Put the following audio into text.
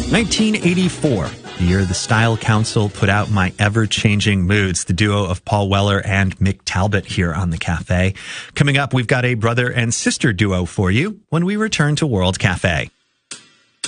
1984, the year the Style Council put out My Ever-Changing Moods, the duo of Paul Weller and Mick Talbot here on the Cafe. Coming up, we've got a brother and sister duo for you when we return to World Cafe.